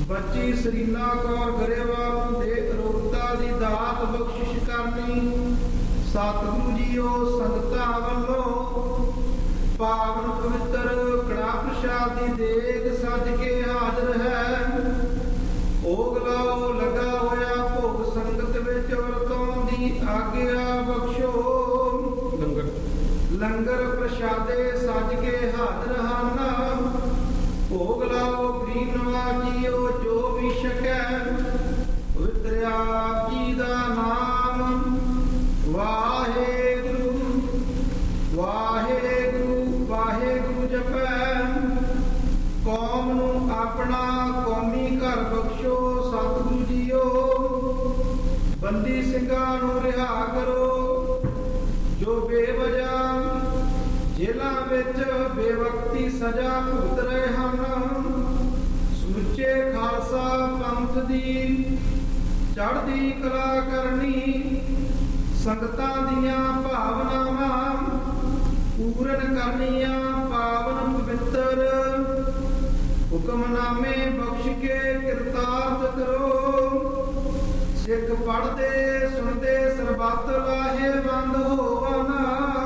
ਬੱਚੀ ਸਰੀਨਾ ਕੌਰ ਗਰੇਵਾਲ ਦੇ ਅਰੋਗਤਾ ਦੀ ਦਾਤ ਬਖਸ਼ਿਸ਼ ਕਰਨੀ। ਸਤਿਗੁਰੂ ਜੀਓ ਸੰਗਤਾਂ ਵੱਲੋਂ ਪਾਵਨ ਪਵਿੱਤਰ ਕੜਾ ਪ੍ਰਸ਼ਾਦ ਦੀ ਦੇਗ ਸੱਜ ਕੇ ਹਾਜ਼ਰ ਹੈ। ਭੋਗ ਲਾਓ ਲੱਗਾ ਹੋਇਆ ਭੋਗ ਸੰਗਤ ਵਿੱਚ ਵਰਤੋਂ ਦੀ ਆਗਿਆ ਬਖਸ਼ੋ। ਲੰਗਰ ਪ੍ਰਸ਼ਾਦੇ ਸੱਜ ਕੇ ਹਾਜ਼ਰ ਹਨ। ਭੋਗ ਲਾਓ ਗਰੀਬ ਨਵਾਜ ਜੀਓ ਜੋ ਵੀ ਛਕੈ। ਪਵਿੱਤਰ ਆਪ ਜੀ ਦਾ ਨਾਮ ਵਾਹਿਗੁਰੂ ਵਾਹਿਗੁਰੂ ਵਾਹਿਗੁਰੂ ਜਪੈ। ਕੌਮ ਨੂੰ ਆਪਣਾ ਕੌਮੀ ਘਰ ਬਖਸ਼ੋ। ਸਤਿਗੁਰੂ ਜੀਓ ਬੰਦੀ ਸਿੰਘਾਂ ਨੂੰ ਰਿਹਾ ਕਰੋ ਜੋ ਬੇਵਜ੍ਹਾ ਜੇਲ੍ਹਾਂ ਵਿੱਚ ਬੇਵਕਤੀ ਸਜ਼ਾ ਭੁਗਤ ਰਹੇ ਹਨ। ਸਮੁੱਚੇ ਖਾਲਸਾ ਪੰਥ ਦੀ ਚੜ੍ਹਦੀ ਕਲਾ ਕਰਨੀ। ਸੰਗਤਾਂ ਦੀਆਂ ਭਾਵਨਾਵਾਂ ਪੂਰਨ ਕਰਨੀਆਂ। ਪਾਵਨ ਪਵਿੱਤਰ ਹੁਕਮਨਾਮੇ ਬਖਸ਼ ਕੇ ਕਿਰਤਾਰਥ ਕਰੋ। ਸਿੱਖ ਪੜ੍ਹਦੇ ਸੁਣਦੇ ਸਰਬੱਤ ਲਾਹੇਵੰਦ ਹੋਵਨ।